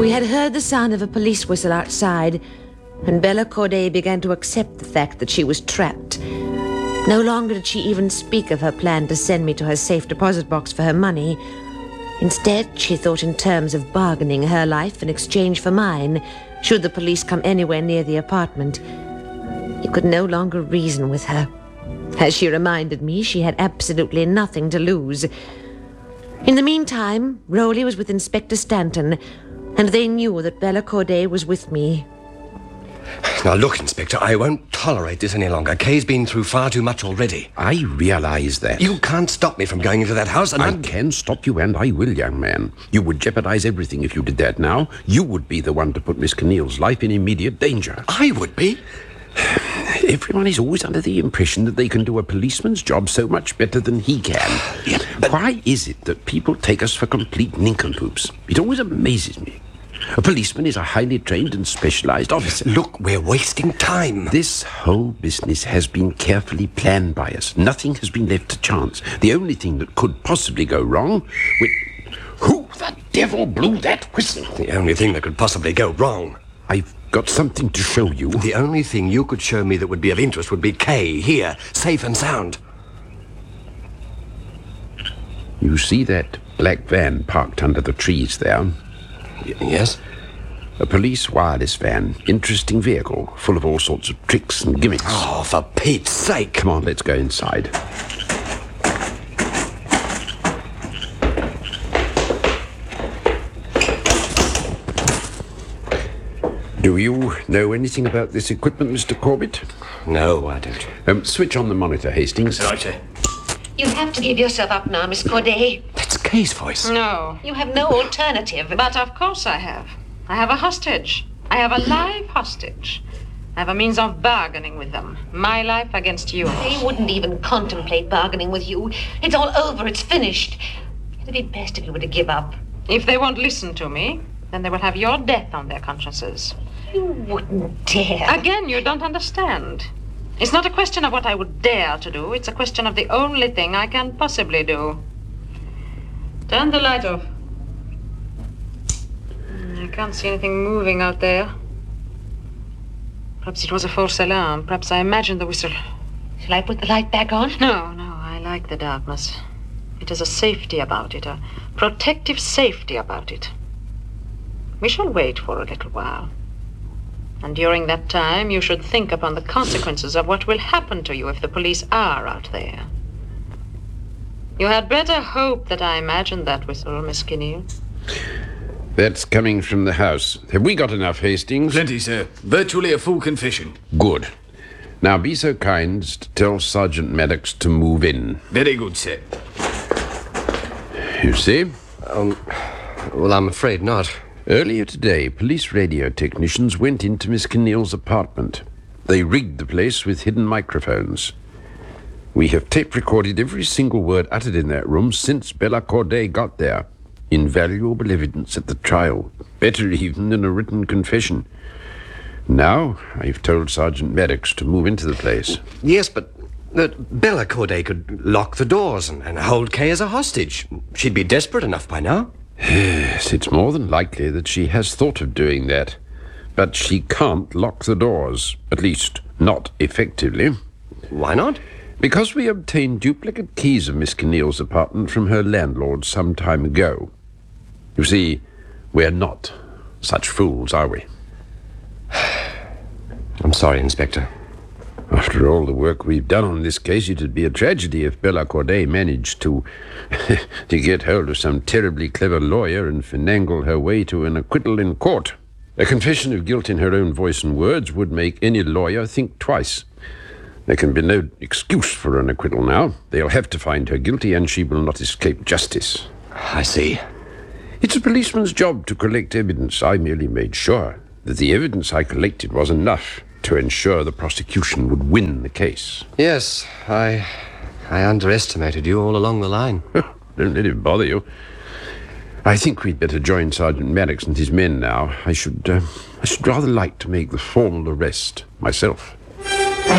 We had heard the sound of a police whistle outside, and Bella Corday began to accept the fact that she was trapped. No longer did she even speak of her plan to send me to her safe deposit box for her money. Instead, she thought in terms of bargaining her life in exchange for mine, should the police come anywhere near the apartment. You could no longer reason with her. As she reminded me, she had absolutely nothing to lose. In the meantime, Rowley was with Inspector Stanton, and they knew that Bella Corday was with me. Now look, Inspector, I won't tolerate this any longer. Kay's been through far too much already. I realize that. You can't stop me from going into that house, and I can stop you, and I will, young man. You would jeopardize everything if you did that now. You would be the one to put Miss Keneal's life in immediate danger. I would be? Everyone is always under the impression that they can do a policeman's job so much better than he can. Yeah, but why is it that people take us for complete nincompoops? It always amazes me. A policeman is a highly trained and specialized officer. Look, we're wasting time. This whole business has been carefully planned by us. Nothing has been left to chance. The only thing that could possibly go wrong... Who the devil blew that whistle? The only thing that could possibly go wrong. I've got something to show you. The only thing you could show me that would be of interest would be Kay, here, safe and sound. You see that black van parked under the trees there? Yes? A police wireless van. Interesting vehicle, full of all sorts of tricks and gimmicks. Oh, for Pete's sake. Come on, let's go inside. Do you know anything about this equipment, Mr. Corbett? No, I don't. Switch on the monitor, Hastings. Right, sir. You have to give yourself up now, Miss Corday. That's Kay's voice. No. You have no alternative. But of course I have. I have a hostage. I have a live hostage. I have a means of bargaining with them. My life against yours. They wouldn't even contemplate bargaining with you. It's all over. It's finished. It'd be best if you were to give up. If they won't listen to me, then they will have your death on their consciences. You wouldn't dare. Again, you don't understand. It's not a question of what I would dare to do. It's a question of the only thing I can possibly do. Turn the light off. I can't see anything moving out there. Perhaps it was a false alarm. Perhaps I imagined the whistle. Shall I put the light back on? No, I like the darkness. It has a safety about it, a protective safety about it. We shall wait for a little while. And during that time, you should think upon the consequences of what will happen to you if the police are out there. You had better hope that I imagined that whistle, Miss Keneal. That's coming from the house. Have we got enough, Hastings? Plenty, sir. Virtually a full confession. Good. Now be so kind as to tell Sergeant Maddox to move in. Very good, sir. You see? Well, I'm afraid not. Earlier today, police radio technicians went into Miss Keneal's apartment. They rigged the place with hidden microphones. We have tape-recorded every single word uttered in that room since Bella Corday got there. Invaluable evidence at the trial. Better even than a written confession. Now, I've told Sergeant Maddox to move into the place. Yes, but Bella Corday could lock the doors and hold Kay as a hostage. She'd be desperate enough by now. Yes, it's more than likely that she has thought of doing that. But she can't lock the doors. At least, not effectively. Why not? Because we obtained duplicate keys of Miss Keneal's apartment from her landlord some time ago. You see, we're not such fools, are we? I'm sorry, Inspector. After all the work we've done on this case, it'd be a tragedy if Bella Corday managed to get hold of some terribly clever lawyer and finagle her way to an acquittal in court. A confession of guilt in her own voice and words would make any lawyer think twice. There can be no excuse for an acquittal now. They'll have to find her guilty, and she will not escape justice. I see. It's a policeman's job to collect evidence. I merely made sure that the evidence I collected was enough to ensure the prosecution would win the case. Yes, I underestimated you all along the line. Don't let it bother you. I think we'd better join Sergeant Maddox and his men now. I should rather like to make the formal arrest myself.